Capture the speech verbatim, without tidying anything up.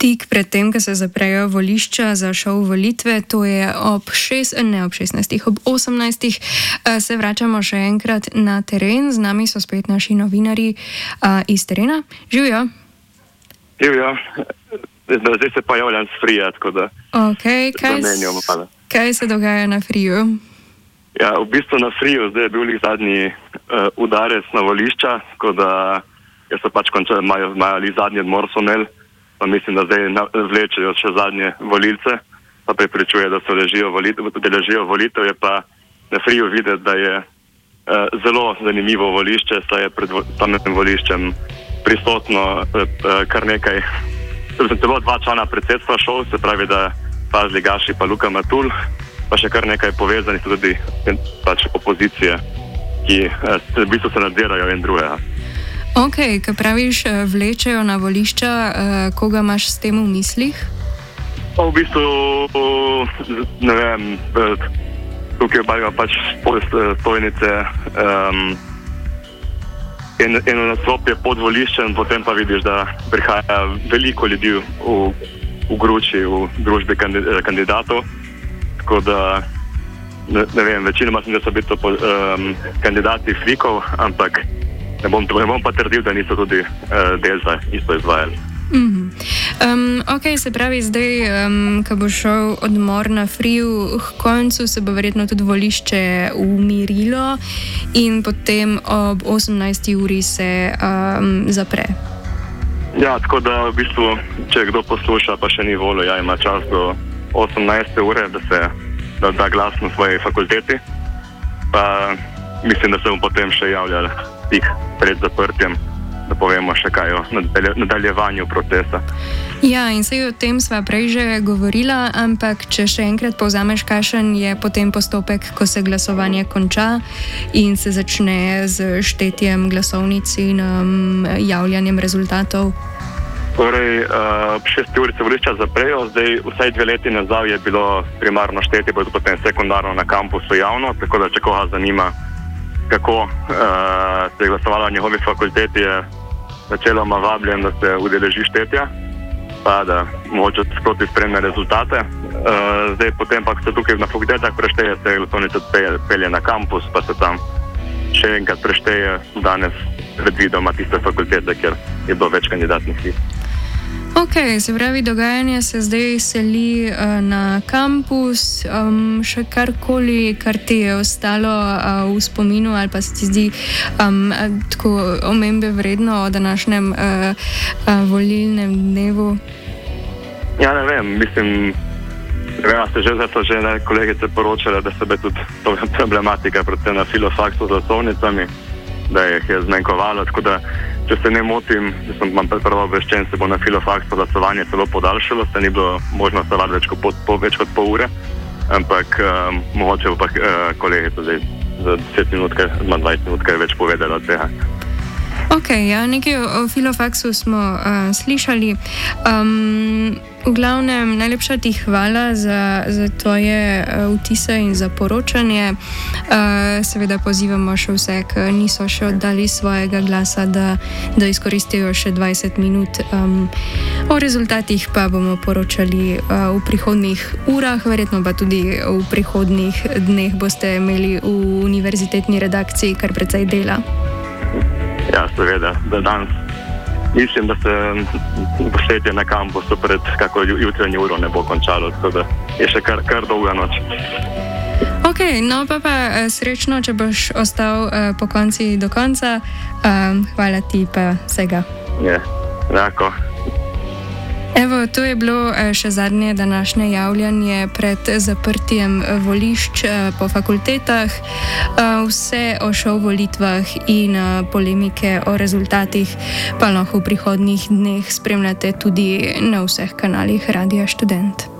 tik pred tem, ko se zaprejo volišča za šov volitve, to je ob šest, ne ob šestnajstih, ob osemnajstih, se vračamo še enkrat na teren. Z nami so spet naši novinarji iz terena. Živijo. Živijo. Zdaj se pa javljam s Frija, tako da okay, kaj, zamenjamo malo. Kaj se dogaja na Friju? Ja, v bistvu na Friju zdaj je bil zadnji uh, udarec na volišča, tako da jaz so pač končali, imajo, imajo zadnji odmor so imeli, pa mislim, da zdaj vlečejo še zadnje volilce, pa prepričuje, da so ležijo volitev, da ležijo volitev, je pa na Friju videti, da je uh, zelo zanimivo volišče, saj je pred samim voliščem prisotno uh, kar nekaj. Celo dva člana predsedstva šov, se pravi, da Paz Ligaši pa Luka Matul, pa še kar nekaj povezanih tudi pač opozicije, ki v bistvu se nadzirajo en drugega. Ok, kaj praviš, vlečejo na volišča, koga imaš s tem v mislih? V bistvu, ne vem, tukaj obalijo pač stojnice, um, en, eno naslopje pod voliščem, potem pa vidiš, da prihaja veliko ljudi v, v gruči, v družbi kandidatov. Tako da, ne, ne vem, večinoma sem, da so bili to um, kandidati flikov, ampak ne bom, ne bom pa trdil, da niso tudi uh, delca isto izvajali. Mm-hmm. Um, ok, se pravi, zdaj, um, ko bo šel odmor na Friju, k koncu se bo verjetno tudi volišče umirilo in potem ob osemnajsti uri se um, zapre. Ja, tako da v bistvu, če kdo posluša, pa še ni volil, ja, ima čas do osemnajste ure, da se da, da glas na svoji fakulteti. Pa mislim, da se bomo potem še javljali tik pred zaprtjem, da povemo še kaj o nadaljevanju procesa. Ja, in sej o tem sva prej že govorila, ampak če še enkrat povzameš, kakšen je potem postopek, ko se glasovanje konča in se začne z štetjem glasovnic in um, javljanjem rezultatov. Torej, ob uh, šesti uri se volišča zaprejo, zdaj vsaj dve leti nazaj je bilo primarno štetje, bo potem sekundarno na kampusu javno, tako da če koga zanima, kako uh, se je glasovalo na njegovi fakulteti, je načeloma vabljen, da se udeleži štetja, pa da mogoče sproti spremlja rezultate. Uh, zdaj potem pa, ko se tukaj na fakultetah prešteje, se glasovnica pelje na kampus, pa se tam še enkrat prešteje danes predvidoma tiste fakultete, kjer je bilo več kandidatnih list. Ok, se pravi, dogajanje se zdaj seli uh, na kampus, um, še karkoli, kar ti je ostalo uh, v spominu ali pa se ti zdi um, tako omembe vredno o današnjem uh, uh, volilnem dnevu? Ja, ne vem, mislim, ne vem, ste že zato že ne, kolegice poročale, da se bi tudi to problematika, predvsem na filofaksu z glasovnicami, da jih je zmanjkovalo, tako da če se ne motim, da sem vam prvo obveščen, se bo na filofaksu glasovanje celo podaljšalo, se ni bilo možno stavati več, po, več kot pol ure, ampak um, mogoče bo pa uh, kolegica zdaj za deset minut, dvajset minut več povedala od tega. Ok, ja, nekaj o, o filofaksu smo uh, slišali. Um, v glavnem, najlepša ti hvala za, za tvoje uh, vtise in za poročanje. Uh, seveda pozivamo še vse, ki niso še oddali svojega glasa, da, da izkoristijo še dvajset minut. Um, o rezultatih pa bomo poročali uh, v prihodnjih urah, verjetno pa tudi v prihodnjih dneh boste imeli v univerzitetni redakciji kar precej dela. Ja, seveda, da danes mislim, da se štetje na kampusu pred kako jutranji uro ne bo končalo, tako da je še kar, kar dolga noč. Ok, no pa pa srečno, če boš ostal uh, po konci do konca. Um, hvala ti pa vsega. Je, enako. Evo, to je bilo še zadnje današnje javljanje pred zaprtjem volišč po fakultetah. Vse o šov volitvah in polemike o rezultatih pa lahko v prihodnjih dneh spremljate tudi na vseh kanalih Radia Študent.